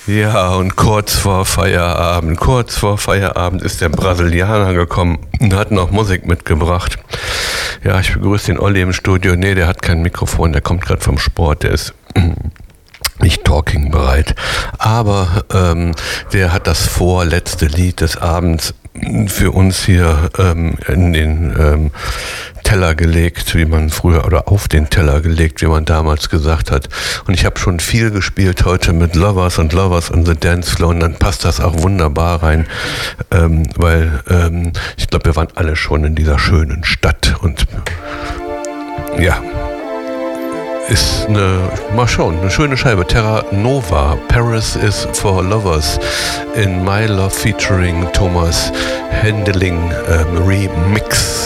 Ja, und kurz vor Feierabend ist der Brasilianer gekommen und hat noch Musik mitgebracht. Ja, ich begrüße den Olli im Studio. Nee, der hat kein Mikrofon, der kommt gerade vom Sport, der ist nicht talking bereit. Aber der hat das vorletzte Lied des Abends für uns hier in den Teller gelegt, wie man früher, oder auf den Teller gelegt, wie man damals gesagt hat. Und ich habe schon viel gespielt heute mit Lovers on the Dance Floor und dann passt das auch wunderbar rein, weil ich glaube, wir waren alle schon in dieser schönen Stadt und ja, ist mal schauen, eine schöne Scheibe. Terra Nova, Paris is for Lovers in My Love featuring Thomas Hendeling Remix.